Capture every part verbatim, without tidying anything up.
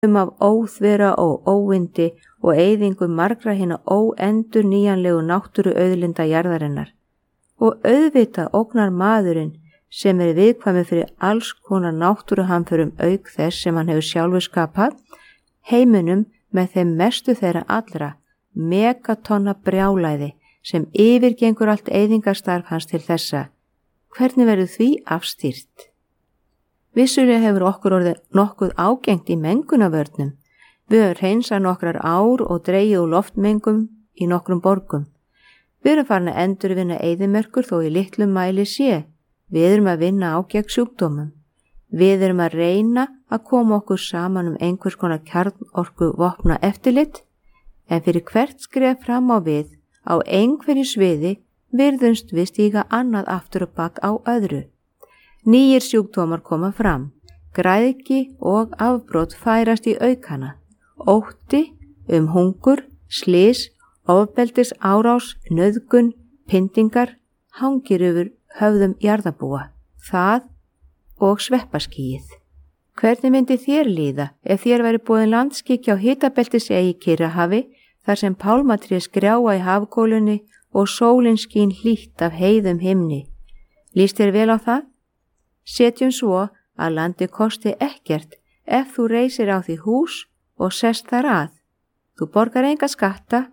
um af óþvera og óvindi og eyðingu margra hinna óendur nýjanlegu náttúru auðlinda jarðarinnar. Og auðvitað ógnar maðurinn sem er viðkvæmur fyrir alls konar náttúruhamförum auk þess sem hann hefur sjálfur skapað, heiminum með þeim mestu þeirra allra, megatonna brjálæði sem yfirgengur allt eyðingarstarf hans til þessa. Hvernig verður því afstýrt? Vissulega hefur okkur orðið nokkuð ágengt í mengunarvörnum. Við höfum hreinsað nokkrar ár og dregið úr loftmengum í nokkrum borgum. Við erum farin að endurvinna eyðimerkur þó í litlum mæli sé. Við erum að vinna á gegn sjúkdómum. Við erum að reyna að koma okkur saman um einhvers konar kjarnorku vopna eftirlit, en fyrir hvert skref fram á við á einhverju sviði virðumst við stíga annað aftur og bak á öðru. Nýjir sjúkdómar koma fram, græðgi og afbrot færast í aukana, ótti um hungur, slys, ofbeldis árás, nauðgun, pyndingar, hangir yfir höfðum jarðarbúa, það og sveppaskýið. Hvernig myndi þér líða ef þér væri boðin landskikja á hitabeltiseyju í Kyrrahafi þar sem pálmatré skrjáa í hafgólunni og sólin skín hlýtt af heiðum himni? Líst þér vel á það? Setjum svo að landi kosti ekkert ef þú reisir á því hús og sest þar að. Þú borgar enga skatta.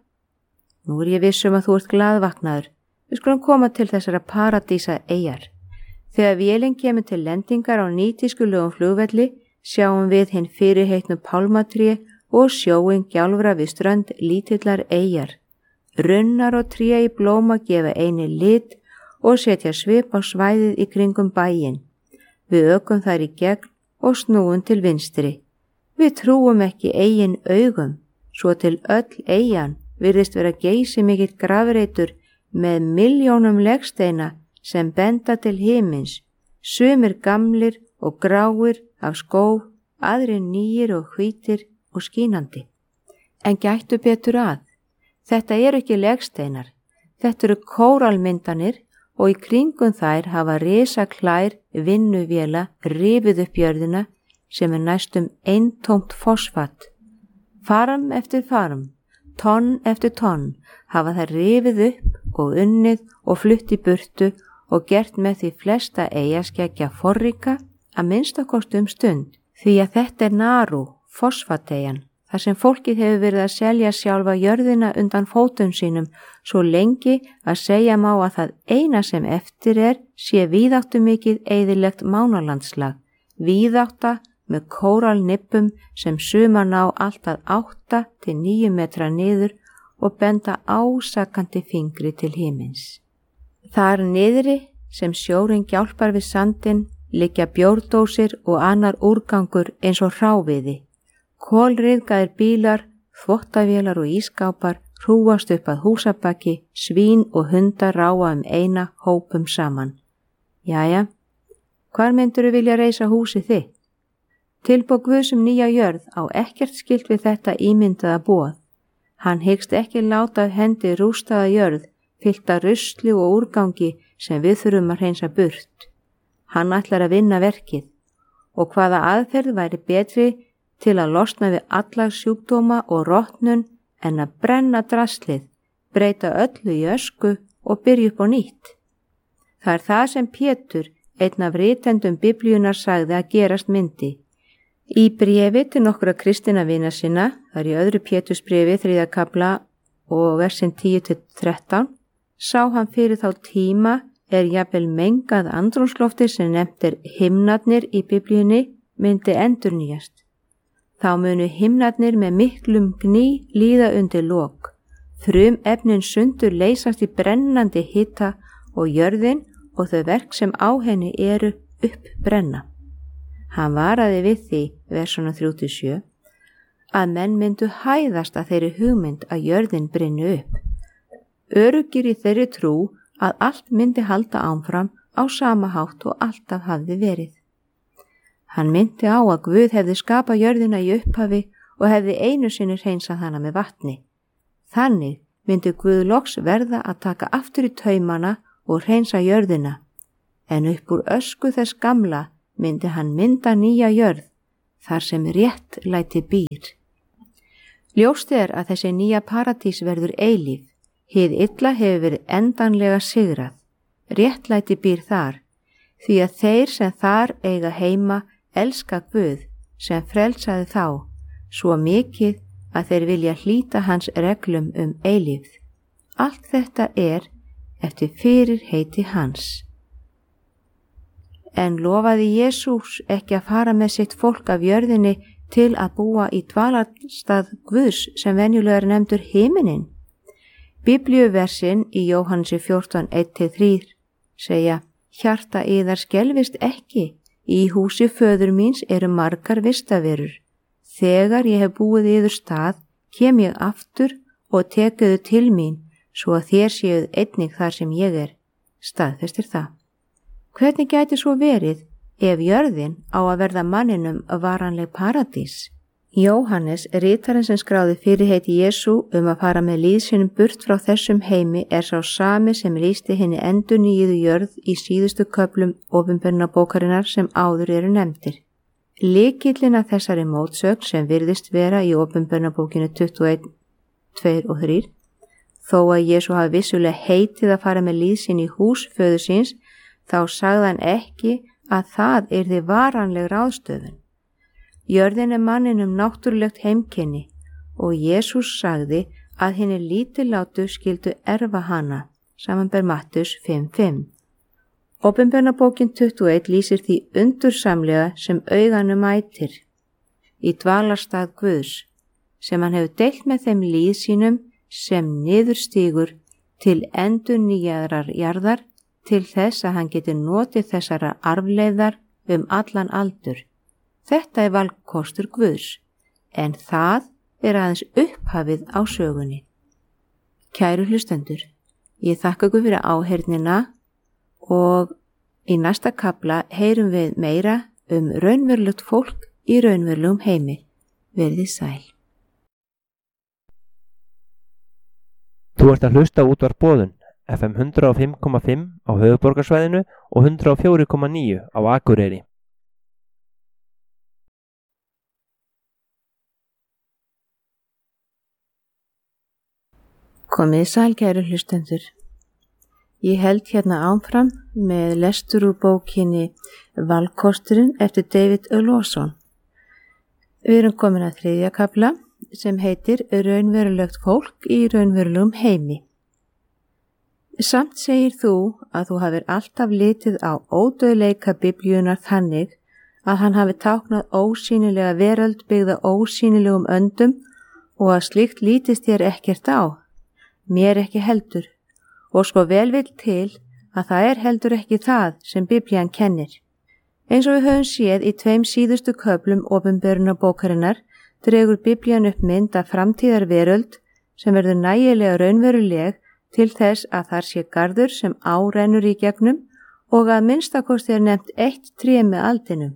Nú er ég viss um að þú ert glaðvaknaður. Við skulum koma til þessara paradísa eyjar. Þegar vélin kemur til lendingar á nýtískulegum flugvelli sjáum við hinn fyrirheitnu pálmatré og sjóin gjálfra við strönd lítillar eyjar. Runnar og tré í blóma gefa eini lit og setja svip á svæðið í kringum bæinn. Við ökum þær í gegn og snúum til vinstri. Við trúum ekki eigin augum, svo til öll eyjan virðist vera geysi mikill grafreitur með milljónum legsteina sem benda til himins, sumir gamlir og gráir af skóf, aðrir nýir og hvítir og skínandi. En gættu betur að, þetta eru ekki legsteinar, þetta eru kóralmyndanir og í kringum þær hafa risaklær vinnuvéla rifið upp jörðina sem er næstum eintómt fosfat. Faram eftir faram, tonn eftir tonn hafa þær rifið upp og unnið og flutt í burtu og gert með því flesta eyjaskeggja forríka að minnstakosti um stund, því að þetta er Naru, fosfateyjan, þar sem fólkið hefur verið að selja sjálfa jörðina undan fótum sínum svo lengi að segja má að það eina sem eftir er sé víðáttumikið eyðilegt mánalandslag, víðátta með kóralnippum sem sumar ná allt að átta til níu metra niður og benda ásakandi fingri til himins. Þar niðri sem sjórinn gjálpar við sandinn liggja bjórdósir og annar úrgangur eins og hráviði. Kolryðgaðir bílar, þvottavélar og ískápar hrúast upp að húsabaki, svín og hundar ráa um eina hópum saman. Jæja, hvar myndirðu vilja reisa húsið þitt? Tilboð Guðs um nýja jörð á ekkert skylt við þetta ímyndaða boð. Hann hyggst ekki láta af hendi rústaða jörð, fyllta rusli og úrgangi sem við þurfum að hreinsa burt. Hann ætlar að vinna verkið og hvaða aðferð væri betri til að losna við alla sjúkdóma og rotnun en að brenna draslið, breyta öllu í ösku og byrja upp á nýtt. Það er það sem Pétur, einn af ritendum Biblíunnar, sagði að gerast myndi. Í bréfi til nokkra kristinna vina sinna, þar í öðru Pétursbréfi þriðja kafla og versin tíu til þrettán, sá hann fyrir þá tíma er jafnvel mengað andrúmslofti sem nefnt er himnarnir í Biblíunni myndi endurnýjast. Þá munu himnarnir með miklum gný líða undir lok. Frum efnin sundur leysast í brennandi hita og jörðin og þau verk sem á henni eru uppbrenna. Hann varaði við því, versuna þrjú til sjö, að menn myndu hæðast að þeirri hugmynd að jörðin brenni upp. Öruggir í þeirri trú að allt myndi halda áfram á sama hátt og alltaf hafði verið. Hann myndi á að Guð hefði skapað jörðina í upphafi og hefði einu sinni hreinsað hana með vatni. Þannig myndi Guð loks verða að taka aftur í taumana og hreinsa jörðina, en upp úr ösku þess gamla myndi hann mynda nýja jörð, þar sem réttlæti býr. Ljóst er að þessi nýja paradís verður eilíf, hið illa hefur verið endanlega sigrað, réttlæti býr þar, því að þeir sem þar eiga heima elska Guð sem frelsaði þá, svo mikið að þeir vilja hlíta hans reglum um eilífð. Allt þetta er eftir fyrirheiti hans. En lofaði Jesús ekki að fara með sitt fólk af jörðinni til að búa í dvalarstað Guðs sem venjulega er nefndur himinin? Biblíuversin í Jóhannesi fjórtán, eitt til þrjú segja: Hjarta yðar skelfist ekki, í húsi föður míns eru margar vistaverur. Þegar ég hef búið yður stað, kem ég aftur og tekuðu til mín, svo að þér séuð einnig þar sem ég er. Staðfestir það. Hvernig gæti svo verið ef jörðin á að verða manninum varanleg paradís? Jóhannes, ritarinn sem skráði fyrirheiti Jesú um að fara með líðsinum burt frá þessum heimi, er sá sami sem lýsti henni endurnýjuðu jörð í síðustu köflum opinberunarbókarinnar sem áður eru nefndir. Lykillinn að þessari mótsögn sem virðist vera í opinberunarbókinu tuttugu og eitt, tvö og þrjú, þó að Jesú hafi vissulega heitið að fara með líðsin í hús föður síns, þá sagði hann ekki að það yrði varanleg ráðstöfun. Jörðin er manninum náttúrulegt heimkynni og Jesús sagði að henni lítillátu skildu erfa hana, samanber Mattheus fimm, fimm. Opinberunarbókin tuttugu og eitt lýsir því undursamlega sem auganu mætir, í dvalarstað Guðs, sem hann hefur deilt með þeim líð sínum sem niðurstígur til endurnýjaðrar jarðar, til þess að hann geti notið þessara arfleiðar um allan aldur. Þetta er valkostur Guðs, en það er aðeins upphafið á sögunni. Kæru hlustendur, ég þakka ykkur fyrir áheyrnina og í næsta kafla heyrum við meira um raunverulegt fólk í raunverulegum heimi. Verið sæl. Þú ert að hlusta á Útvarp Boðun, F M hundrað og fimm komma fimm á höfuðborgarsvæðinu og hundrað og fjögur komma níu á Akureyri. Komið sæl, kæru hlustendur. Ég held hérna áfram með lestur úr bókinni Valkosturinn eftir David Lawson. Við erum komin að þriðja kafla sem heitir Raunverulegt fólk í raunverulegum heimi. Samt segir þú að þú hafir alltaf litið á ódauðleika biblíunar þannig að hann hafi táknað ósýnilega veröld byggða ósýnilegum öndum og að slíkt lítist þér ekkert á. Mér ekki heldur, og sko vel vill til að það er heldur ekki það sem biblían kennir. Eins og við höfum séð í tveim síðustu köflum opinberunarbókarinnar dregur biblían upp mynd af framtíðar veröld sem verður nægilega raunveruleg til þess að þar sé garður sem árennur í gegnum og að minnstakosti er nefnt eitt tré með aldinum.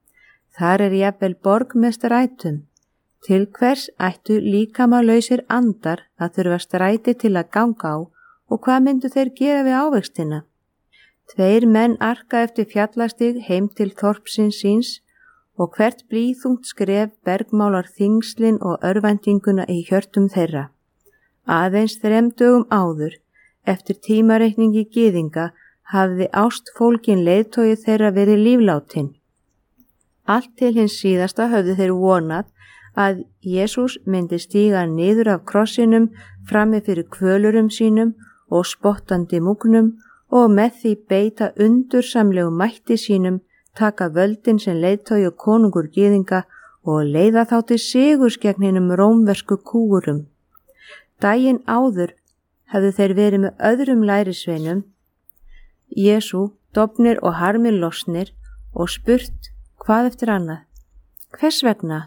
Þar er jafnvel borg með strætum. Til hvers ættu líkamalausir andar að þurfa stræti til að ganga á og hvað myndu þeir gera við ávextina? Tveir menn arka eftir fjallastig heim til þorpsins síns og hvert blýþungt skref bergmálar þingslin og örvæntinguna í hjörtum þeirra. Aðeins þrem dögum áður, eftir tímareikningi gyðinga, hafði ástfólkin leiðtogi þeirra verið líflátin. Allt til hins síðasta höfðu þeir vonað að Jesús myndi stíga niður af krossinum frammi fyrir kvölurum sínum og spottandi múgnum og með því beita undursamlegu mætti sínum, taka völdin sem leiðtogi og konungur gyðinga og leiða þá til sigurs gegn hinum rómversku kúgurum. Daginn áður hefðu þeir verið með öðrum lærisveinum, Jesú, dofnir og harmir losnir og spurt hvað eftir annað. Hvers vegna?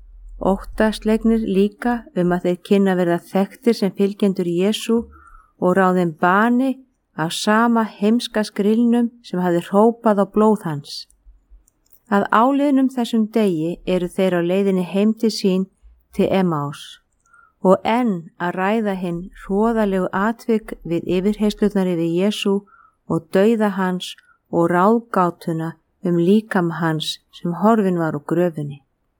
Óttaslegnir líka um að þeir kynna verða þekktir sem fylgjendur Jesú og ráðin bani af sama heimska skrilnum sem hafði hrópað á blóð hans. Að áliðnum þessum degi eru þeir á leiðinni heim til sín til Emmaus og enn að ræða hinn hroðalegu atvik við yfirheyrslurnar yfir Jesú og dauða hans og ráðgátuna um líkam hans sem horfin var úr gröfinni.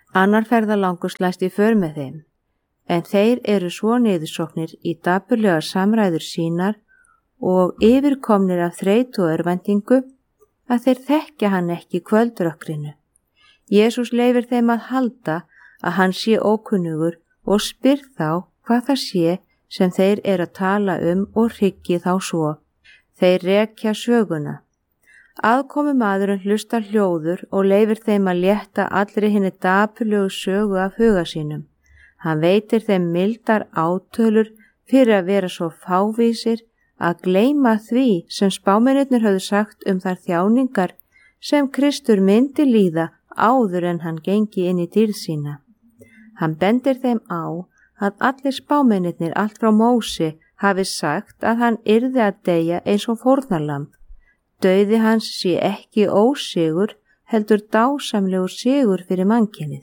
Annar ferðalangur slæst í för með þeim, en þeir eru svo niðursoknir í dapurlega samræður sínar og yfirkomnir af þreytu og örvæntingu að þeir þekkja hann ekki í kvöldrökkrinu. Jesús leyfir þeim að halda að hann sé ókunnugur og spyr þá hvað það sé sem þeir eru að tala um og hryggi þá svo. Þeir rekja söguna. Aðkomumaðurinn hlustar hljóður og leyfir þeim að létta allri hinni dapurlegu sögu af huga sínum. Hann veitir þeim mildar átölur fyrir að vera svo fávísir að gleyma því sem spámennirnir höfðu sagt um þær þjáningar sem Kristur myndi líða áður en hann gengi inn í dýrð sína. Hann bendir þeim á að allir spámennirnir allt frá Móse hafi sagt að hann yrði að deyja eins og fórnarlamb. Dauði hans sé ekki ósigur, heldur dásamlegur sigur fyrir mannkynið.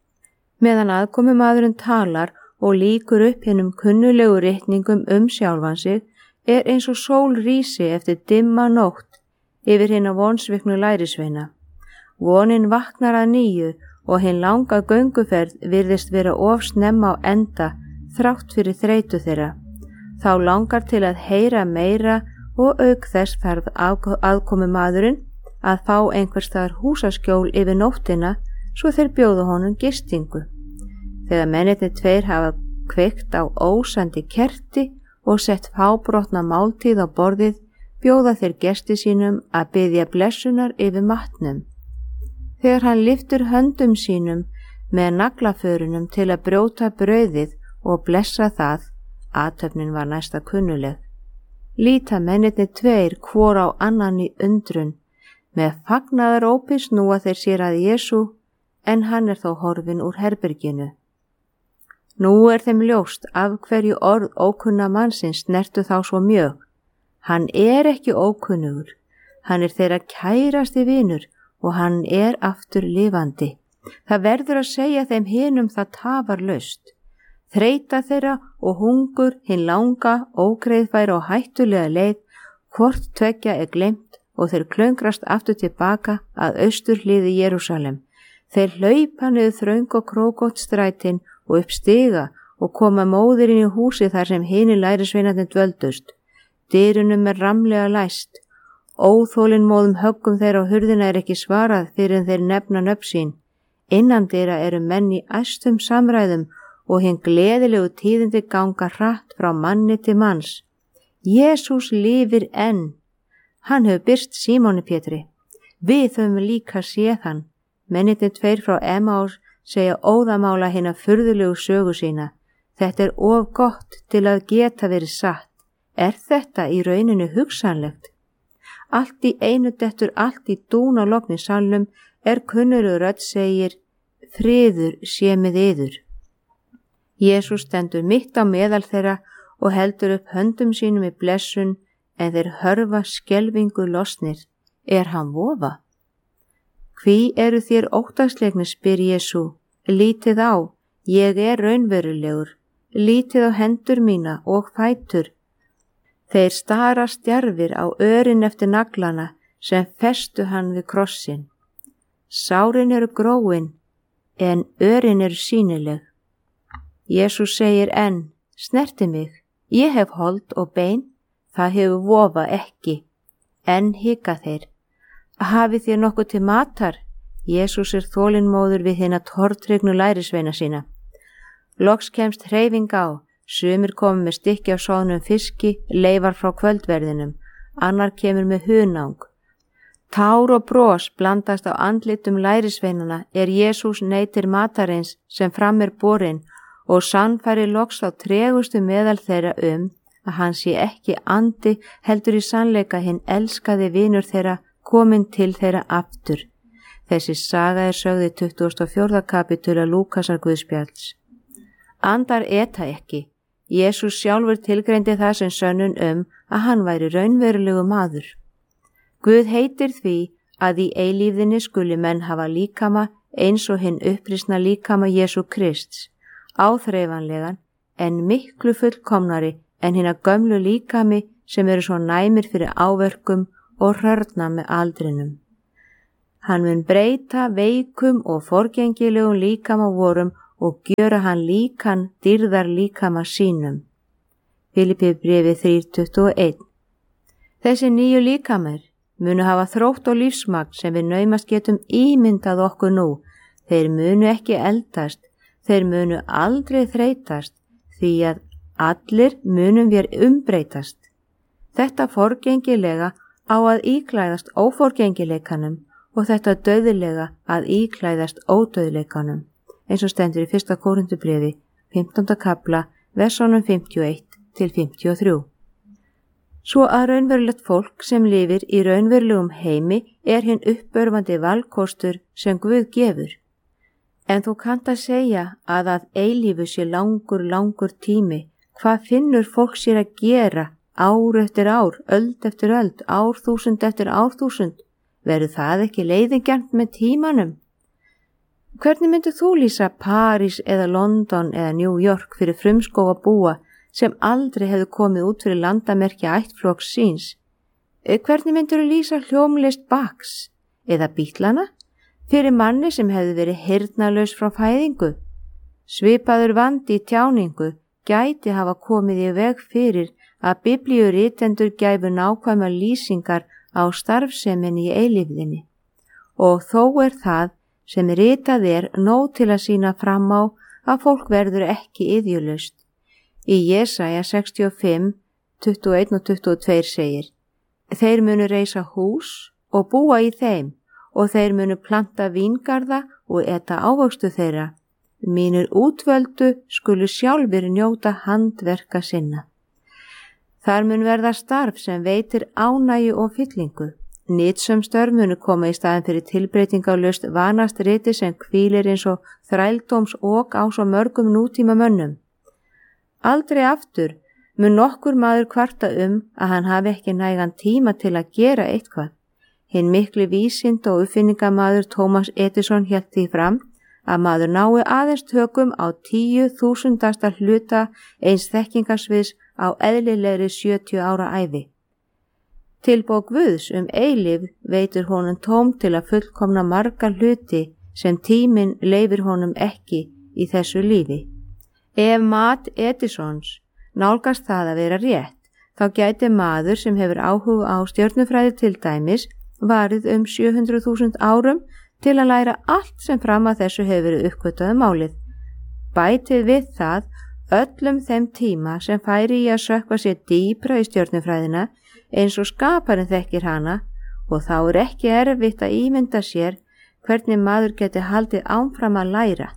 Meðan aðkomumaðurinn talar og lýkur upp hinnum kunnulegu ritningum um sjálfan sig, er eins og sól rísi eftir dimma nótt yfir hina vonsviknu lærisveina. Vonin vaknar að nýju og hinn langa gönguferð virðist vera of snemma á enda þrátt fyrir þreytu þeirra. Þá langar til að heyra meira og auk þess þarf aðkomumaðurinn að fá einhvers staðar húsaskjól yfir nóttina svo þeir bjóða honum gistingu. Þegar mennirnir tveir hafa kveikt á ósandi kerti og sett fábrotna máltíð á borðið, bjóða þeir gesti sínum að biðja blessunar yfir matnum. Þegar hann lyftur höndum sínum með naglaförunum til að brjóta brauðið og blessa það, athöfnin var næsta kunnuleg. Líta mennirnir tveir hvor á annan í undrun, með fagnaðarópi snúa þeir sér að Jesú, en hann er þó horfinn úr herberginu. Nú er þeim ljóst af hverju orð ókunna mannsins snertu þá svo mjög. Hann er ekki ókunnugur, hann er þeirra kærasti vinur og hann er aftur lifandi. Það verður að segja þeim hinum það tafarlaust. Þreyta þeirra og hungur hinn langa, ógreiðfæra og hættulega leið, hvort tveggja er gleymt og þeir klöngrast aftur tilbaka að austurhliði Jerúsalem. Þeir hlaupa niður þröng og krókótt strætin og upp stiga og koma móðir inn í húsi þar sem hinir lærisveinarnir dvöldust. Dyrunum er ramlega læst. Óþolinmóðum höggum þeirra á hurðina er ekki svarað fyrir en þeir nefna nöfn sín. Innan dyra eru menn í æstum samræðum og hinn gleðilegu tíðindi ganga hratt frá manni til manns. Jesús lifir enn. Hann hefur birst Símoni Pétri. Við höfum líka séð hann. Mennirnir tveir frá Emmaus segja óðamála hina furðulegu sögu sína. Þetta er of gott til að geta verið satt. Er þetta í rauninu hugsanlegt? Allt í einu dettur allt í dúnalogni salnum er kunnurur rödd segir, friður sé með yður. Jesús stendur mitt á meðal þeirra og heldur upp höndum sínum í blessun en þeir hörfa skelfingu losnir. Er hann vofa? Hví eru þér óttaslegnir, spyr Jesú. Lítið á, ég er raunverulegur. Lítið á hendur mína og fætur. Þeir stara stjarfir á örin eftir naglana sem festu hann við krossin. Sárin eru gróin, en örin eru sýnileg. Jesús segir enn, snerti mig, ég hef hold og bein, það hefur vofa ekki. Enn hika þeir. Hafið þér nokkuð til matar? Jesús er þolinmóður við hina tortryggnu lærisveina sína. Loks kemst hreyfing á, sumir komu með stykki af soðnum fiski, leifar frá kvöldverðinum, annar kemur með hunang. Tár og bros blandast á andlitum lærisveinana er Jesús neytir matarins sem fram er borinn og sannfæri loks á tregustu meðal þeirra um að hann sé ekki andi heldur í sannleika hinn elskaði vinur þeirra komin til þeirra aftur. Þessi saga er sögð í tuttugasta og fjórða kapítula Lúkasar Guðspjalls. Andar eta ekki. Jesús sjálfur tilgreindi það sem sönnun um að hann væri raunverulegu maður. Guð heitir því að í eilífðinni skuli menn hafa líkama eins og hinn upprisna líkama Jesú Krists, áþreifanlegan en miklu fullkomnari en hinna gömlu líkami sem eru svo næmir fyrir áverkum og hrörna með aldrinum. Hann mun breyta veikum og forgengilegum líkama vorum og gjöra hann líkan dýrðar líkama sínum. Filippíubréfið þrjú tuttugu og eitt. Þessi nýju líkamar munu hafa þrótt og lífsmagn sem við naumast getum ímyndað okkur nú. Þeir munu ekki eldast, þeir munu aldrei þreytast, því að allir munum við umbreytast. Þetta forgengilega á að íklæðast óforgengileikanum og þetta dauðlega að íklæðast ódauðleikanum, eins og stendur í fyrsta Kórinthubréfi, fimmtánda kafla, versunum fimmtíu og eitt til fimmtíu og þrjú. Svo að raunverulegt fólk sem lifir í raunverulegum heimi er hinn uppörvandi valkostur sem Guð gefur. En þú kannt að segja að að eilífu sé langur, langur tími. Hvað finnur fólk sér að gera ár eftir ár, öld eftir öld, árþúsund eftir árþúsund? Verður það ekki leiðigjarnt með tímanum? Hvernig myndir þú lýsa París eða London eða New York fyrir frumskóga búa sem aldrei hefðu komið út fyrir landamerkja ættflokks síns? Hvernig myndir þú lýsa hljómlist Bachs eða Bítlana fyrir manni sem hefði verið heyrnarlaus frá fæðingu? Svipaður vandi í tjáningu gæti hafa komið í veg fyrir að biblíurritendur gæfu nákvæmar lýsingar á starfseminni í eilífðinni. Og þó er það sem ritað er nóg til að sýna fram á að fólk verður ekki iðjulaust. Í Jesaja sextíu og fimm, tuttugu og eitt og tuttugu og tvö segir: Þeir munu reisa hús og búa í þeim og þeir munu planta víngarða og eta ávöxtu þeirra. Mínir útvöldu skulu sjálfur njóta handverka sinna. Þar mun verða starf sem veitir ánægju og fyllingu. Nytsöm störf munu koma í staðin fyrir tilbreytingarlaust vanast riti sem hvílir eins og þrældóms ok á svo mörgum nútíma mönnum. Aldrei aftur mun nokkur maður kvarta um að hann hafi ekki nægan tíma til að gera eitthvað. Hinn mikli vísinda og uppfinningamaður Thomas Edison hélt því fram að maður nái aðeins tökum á tíu þúsundasta hluta eins þekkingarsviðs á eðlilegri sjötíu ára ævi. Tilboð Guðs um eilífð veitir honum tóm til að fullkomna marga hluti sem tíminn leyfir honum ekki í þessu lífi. Ef mat Edisons nálgast það að vera rétt, þá gæti maður sem hefur áhuga á stjörnufræði til dæmis varið um sjö hundruð þúsund árum til að læra allt sem fram að þessu hefur verið uppgötvað málið. Bætið við það öllum þeim tíma sem færi í að sökkva sér dýpra í stjörnufræðina eins og skaparinn þekkir hana, og þá er ekki erfitt að ímynda sér hvernig maður geti haldið áfram að læra.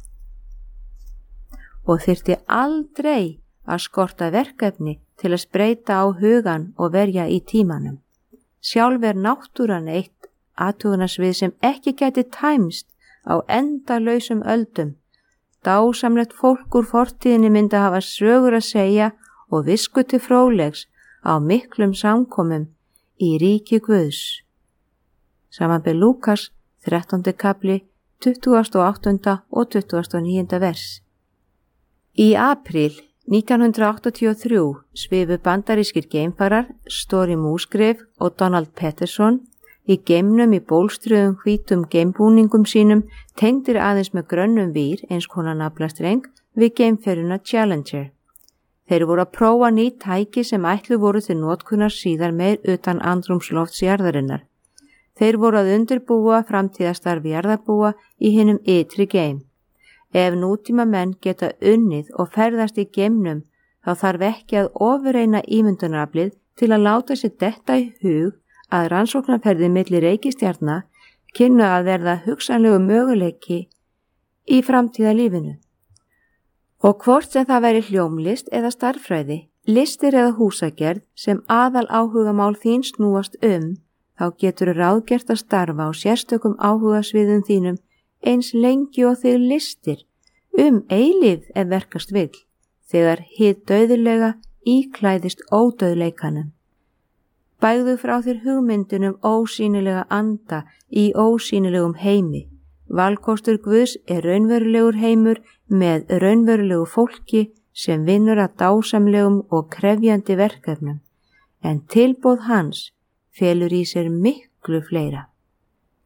Og þyrfti aldrei að skorta verkefni til að spreyta á hugan og verja í tímanum. Sjálf er náttúran eitt athugunarsvið sem ekki gæti tæmst á endalausum öldum. Dásamlegt fólk úr fortíðinni myndi hafa sögur að segja og visku til fróðlegs á miklum samkomum í ríki Guðs. Samanber Lúkas, þrettándi kafli, tuttugasta og áttunda og tuttugasta og níunda vers. Í apríl nítján hundrað áttatíu og þrjú svifu bandarískir geimfarar Story Musgrave og Donald Peterson í geimnum í bólstruðum hvítum geimbúningum sínum tengdir aðeins með grönnum vír eins konar naflastreng við geimferjuna Challenger. Þeir voru að prófa ný tæki sem ætlu voru til notkunar síðar meir utan andrúmslofts jarðarinnar. Þeir voru að undirbúa framtíðastarfi jarðarbúa í hinum ytri geim. Ef nútíma menn geta unnið og ferðast í geimnum, þá þarf ekki að ofurreina ímyndunaraflið til að láta sér detta í hug að rannsóknarferði milli reikistjarna kynnu að verða hugsanlegu möguleiki í framtíðalífinu. Og hvort sem það veri hljómlist eða starffræði, listir eða húsagerð sem aðal áhugamál þín snúast um, þá getur ráðgert að starfa á sérstökum áhugasviðum þínum eins lengi og þig listir um eilífð ef verkast vill, þegar hið dauðulega íklæðist ódauðleikanum. Bægðu frá þér hugmyndunum ósýnilega anda í ósýnilegum heimi. Valkostur Guðs er raunverulegur heimur með raunverulegu fólki sem vinnur að dásamlegum og krefjandi verkefnum, en tilboð hans felur í sér miklu fleira.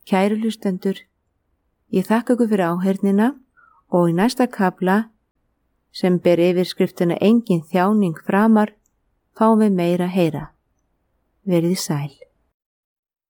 Kæru hlustendur, ég þakka ykkur fyrir áheyrnina og í næsta kafla sem ber yfirskriftina Engin þjáning framar fáum við meira heyra. Verið sæl.